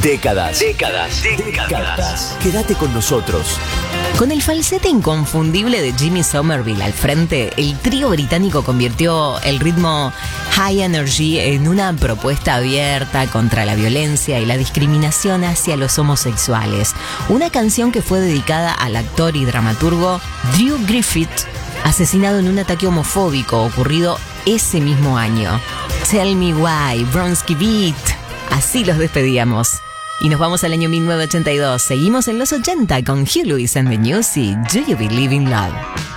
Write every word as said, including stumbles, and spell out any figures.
Décadas. Décadas. Décadas. Quédate con nosotros. Con el falsete inconfundible de Jimmy Somerville al frente, el trío británico convirtió el ritmo High Energy en una propuesta abierta contra la violencia y la discriminación hacia los homosexuales. Una canción que fue dedicada al actor y dramaturgo Drew Griffith, asesinado en un ataque homofóbico ocurrido ese mismo año. Tell Me Why, Bronski Beat. Así los despedíamos. Y nos vamos al año mil novecientos ochenta y dos. Seguimos en los ochenta con Hugh Lewis and the News y Do You Believe in Love.